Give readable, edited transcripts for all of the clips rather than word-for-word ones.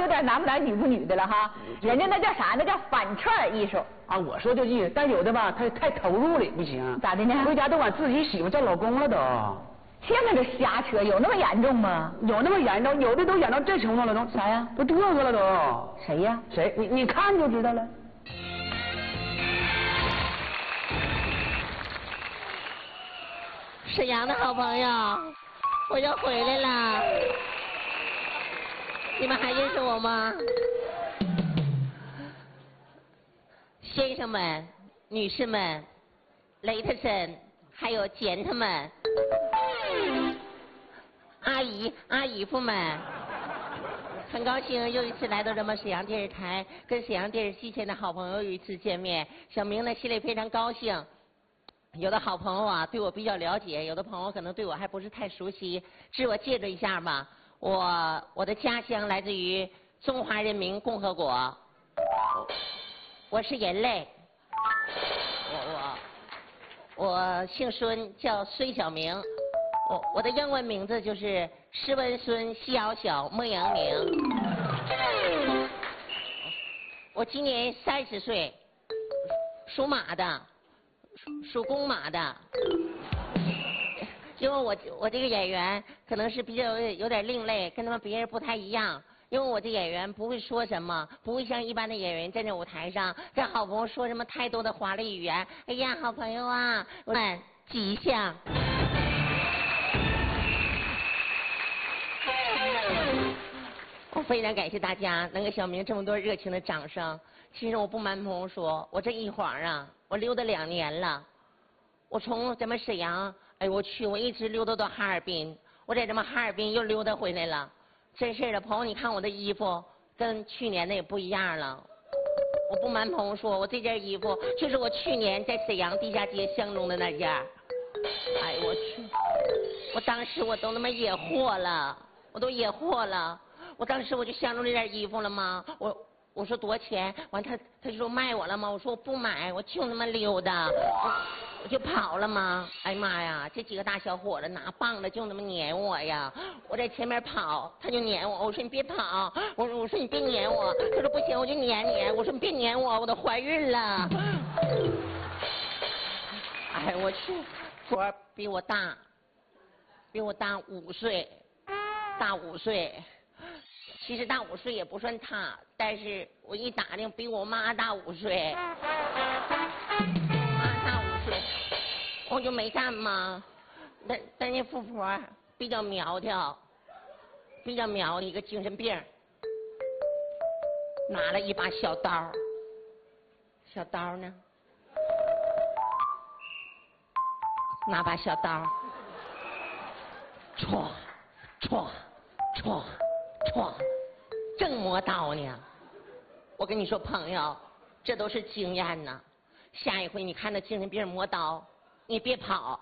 有点男不男女不女的了哈。人家那叫啥？那叫反串艺术啊。我说就艺术，但有的吧，他太投入了，不行。 咋的呢？ 回家都管自己媳妇叫老公了都。 天哪，这瞎扯，有那么严重吗？ 有那么严重，有的都演到这程度了，都啥呀？ 都嘚瑟了都。 谁呀？ 谁？你看就知道了。 沈阳的好朋友，我又回来了。你们还认识我吗？先生们、女士们、雷特森，还有简特们、阿姨夫们，很高兴又一次来到咱们沈阳电视台，跟沈阳电视机前的好朋友有一次见面。小明呢，心里非常高兴。有的好朋友啊，对我比较了解；有的朋友可能对我还不是太熟悉。自我介绍一下吧，我的家乡来自于中华人民共和国，我是人类。我姓孙，叫孙小明。我的英文名字就是施文孙西遥小莫阳明。我今年30岁，属马的。属公马的，因为我这个演员可能是比较有点另类，跟他们别人不太一样。因为我这演员不会说什么，不会像一般的演员站在舞台上跟好朋友说什么太多的华丽语言。哎呀，好朋友啊，们吉祥。我非常感谢大家能给小明这么多热情的掌声。其实我不瞒朋友说，我这一晃啊，我溜达2年了。我从咱们沈阳，哎我去，我一直溜达到哈尔滨，我在咱们哈尔滨又溜达回来了。真是的，朋友，你看我的衣服跟去年的也不一样了。我不瞒朋友说，我这件衣服就是我去年在沈阳地下街相中的那件。哎我去，我当时我都他妈野货了，我都野货了。我当时我就相中这件衣服了吗？我说多少钱？完他就说卖我了吗？我说我不买，我就那么溜达，我就跑了吗？哎呀妈呀，这几个大小伙子拿棒子就那么撵我呀！我在前面跑，他就撵我。我说你别跑，我说你别撵我。他说不行，我就撵你。我说你别撵我，我都怀孕了。哎我去，佛比我大5岁，大5岁。其实大5岁也不算差，但是我一打听比我妈大5岁，妈大5岁，我就没干嘛。但那富婆比较苗条，一个精神病，拿了一把小刀，小刀呢，拿把小刀，歘歘歘歘。正磨刀呢，我跟你说朋友，这都是经验呢。下一回你看那精神病磨刀，你别跑，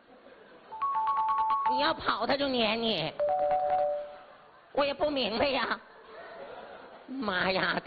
你要跑他就撵你。我也不明白呀，妈呀！